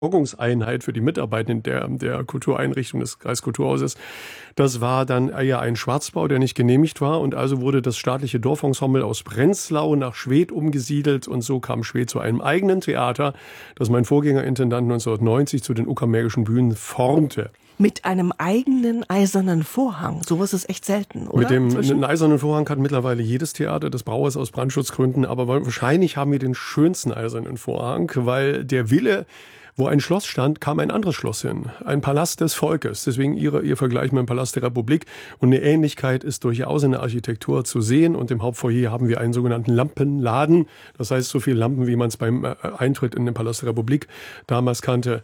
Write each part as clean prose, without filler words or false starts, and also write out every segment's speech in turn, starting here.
Versorgungseinheit für die Mitarbeitenden der Kultureinrichtung des Kreiskulturhauses. Das war dann eher ein Schwarzbau, der nicht genehmigt war. Und also wurde das staatliche Dorfensemble aus Prenzlau nach Schwedt umgesiedelt. Und so kam Schwedt zu einem eigenen Theater, das mein Vorgängerintendant 1990 zu den Uckermärkischen Bühnen formte. Mit einem eigenen eisernen Vorhang. Sowas ist echt selten, oder? Einen eisernen Vorhang hat mittlerweile jedes Theater des Brauers aus Brandschutzgründen. Aber wahrscheinlich haben wir den schönsten eisernen Vorhang, weil der Wille, wo ein Schloss stand, kam ein anderes Schloss hin. Ein Palast des Volkes. Deswegen ihr Vergleich mit dem Palast der Republik. Und eine Ähnlichkeit ist durchaus in der Architektur zu sehen. Und im Hauptfoyer haben wir einen sogenannten Lampenladen. Das heißt, so viele Lampen, wie man es beim Eintritt in den Palast der Republik damals kannte.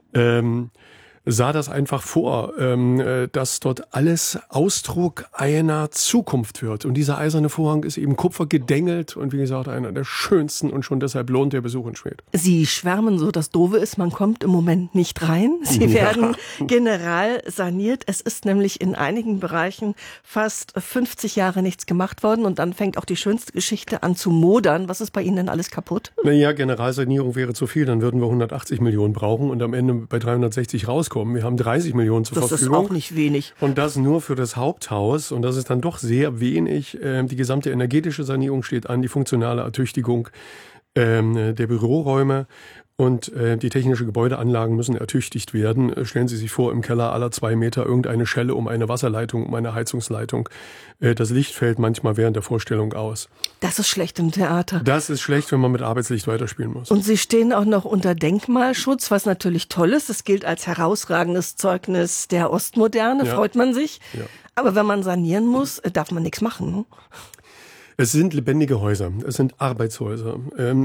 Sah das einfach vor, dass dort alles Ausdruck einer Zukunft wird. Und dieser eiserne Vorhang ist eben kupfergedengelt und wie gesagt, einer der schönsten und schon deshalb lohnt der Besuch in Schwedt. Sie schwärmen so, das Doofe ist, man kommt im Moment nicht rein. Sie werden general saniert. Es ist nämlich in einigen Bereichen fast 50 Jahre nichts gemacht worden und dann fängt auch die schönste Geschichte an zu modern. Was ist bei Ihnen denn alles kaputt? Naja, Generalsanierung wäre zu viel, dann würden wir 180 Millionen brauchen und am Ende bei 360 rauskommen. Wir haben 30 Millionen zur Verfügung. Das ist auch nicht wenig. Und das nur für das Haupthaus. Und das ist dann doch sehr wenig. Die gesamte energetische Sanierung steht an, die funktionale Ertüchtigung der Büroräume. Und die technische Gebäudeanlagen müssen ertüchtigt werden. Stellen Sie sich vor, im Keller aller 2 Meter irgendeine Schelle um eine Wasserleitung, um eine Heizungsleitung. Das Licht fällt manchmal während der Vorstellung aus. Das ist schlecht im Theater. Das ist schlecht, wenn man mit Arbeitslicht weiterspielen muss. Und Sie stehen auch noch unter Denkmalschutz, was natürlich toll ist. Es gilt als herausragendes Zeugnis der Ostmoderne, freut man sich. Ja. Aber wenn man sanieren muss, darf man nichts machen, ne? Es sind lebendige Häuser, es sind Arbeitshäuser.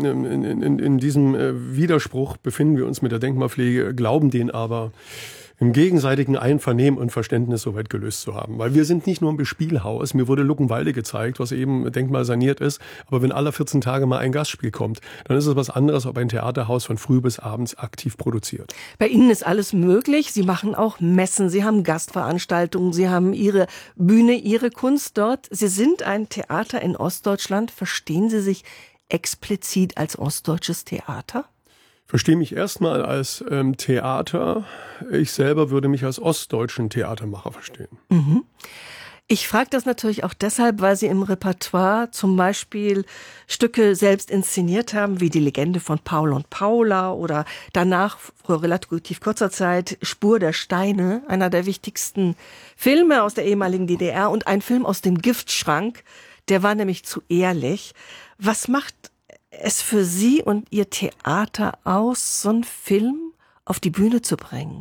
In diesem Widerspruch befinden wir uns mit der Denkmalpflege, glauben den aber im gegenseitigen Einvernehmen und Verständnis soweit gelöst zu haben. Weil wir sind nicht nur ein Bespielhaus. Mir wurde Luckenwalde gezeigt, was eben denkmalsaniert ist. Aber wenn alle 14 Tage mal ein Gastspiel kommt, dann ist es was anderes, ob ein Theaterhaus von früh bis abends aktiv produziert. Bei Ihnen ist alles möglich. Sie machen auch Messen, Sie haben Gastveranstaltungen, Sie haben Ihre Bühne, Ihre Kunst dort. Sie sind ein Theater in Ostdeutschland. Verstehen Sie sich explizit als ostdeutsches Theater? Verstehe mich erstmal als Theater. Ich selber würde mich als ostdeutschen Theatermacher verstehen. Mhm. Ich frage das natürlich auch deshalb, weil Sie im Repertoire zum Beispiel Stücke selbst inszeniert haben, wie die Legende von Paul und Paula oder danach vor relativ kurzer Zeit Spur der Steine, einer der wichtigsten Filme aus der ehemaligen DDR und ein Film aus dem Giftschrank, der war nämlich zu ehrlich. Was macht es für Sie und Ihr Theater aus, so einen Film auf die Bühne zu bringen?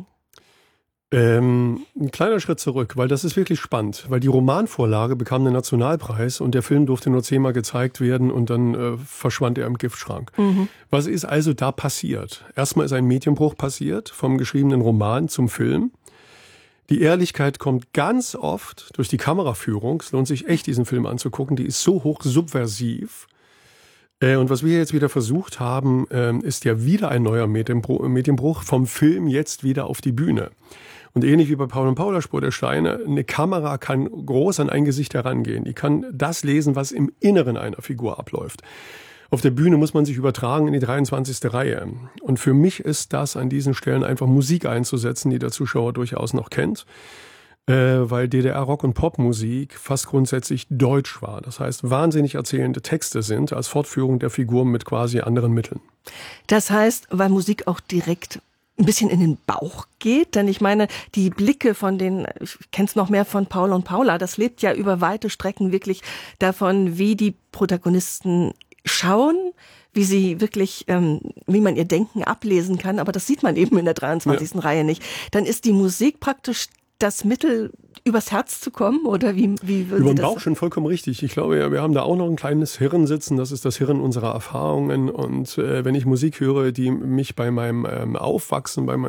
Ein kleiner Schritt zurück, weil das ist wirklich spannend, weil die Romanvorlage bekam den Nationalpreis und der Film durfte nur 10-mal gezeigt werden und dann verschwand er im Giftschrank. Mhm. Was ist also da passiert? Erstmal ist ein Medienbruch passiert, vom geschriebenen Roman zum Film. Die Ehrlichkeit kommt ganz oft durch die Kameraführung. Es lohnt sich echt, diesen Film anzugucken. Die ist so hoch subversiv. Und was wir jetzt wieder versucht haben, ist ja wieder ein neuer Medienbruch vom Film jetzt wieder auf die Bühne. Und ähnlich wie bei Paul und Paula Spur der Steine, eine Kamera kann groß an ein Gesicht herangehen. Die kann das lesen, was im Inneren einer Figur abläuft. Auf der Bühne muss man sich übertragen in die 23. Reihe. Und für mich ist das an diesen Stellen einfach Musik einzusetzen, die der Zuschauer durchaus noch kennt. Weil DDR-Rock- und Popmusik fast grundsätzlich deutsch war. Das heißt, wahnsinnig erzählende Texte sind als Fortführung der Figuren mit quasi anderen Mitteln. Das heißt, weil Musik auch direkt ein bisschen in den Bauch geht, denn ich meine, die Blicke von ich kenne es noch mehr von Paul und Paula, das lebt ja über weite Strecken wirklich davon, wie die Protagonisten schauen, wie sie wirklich, wie man ihr Denken ablesen kann, aber das sieht man eben in der 23. Reihe nicht. Dann ist die Musik praktisch das Mittel, übers Herz zu kommen? Oder wie würden Sie das? Über den Bauch schon vollkommen richtig. Ich glaube, ja, wir haben da auch noch ein kleines Hirn sitzen. Das ist das Hirn unserer Erfahrungen. Und wenn ich Musik höre, die mich bei meinem Aufwachsen, bei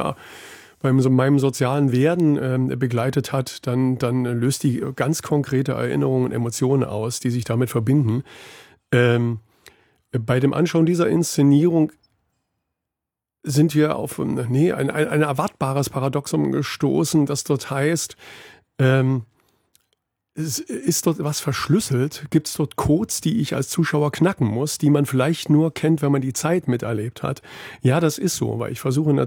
meinem sozialen Werden begleitet hat, dann löst die ganz konkrete Erinnerungen und Emotionen aus, die sich damit verbinden. Bei dem Anschauen dieser Inszenierung sind wir auf ein erwartbares Paradoxum gestoßen, das dort heißt, ist dort was verschlüsselt? Gibt es dort Codes, die ich als Zuschauer knacken muss, die man vielleicht nur kennt, wenn man die Zeit miterlebt hat? Ja, das ist so, weil ich versuche